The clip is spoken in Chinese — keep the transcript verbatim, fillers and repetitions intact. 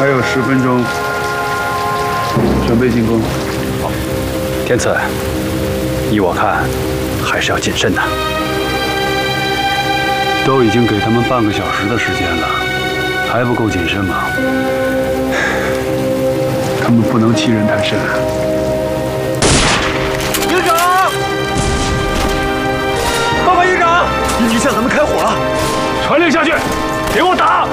还有十分钟，准备进攻。 好，天赐，依我看，还是要谨慎的。 都已经给他们半个小时的时间了，还不够谨慎吗？他们不能欺人太甚。 营长，报告营长，敌军向咱们开火了， 传令下去，给我打！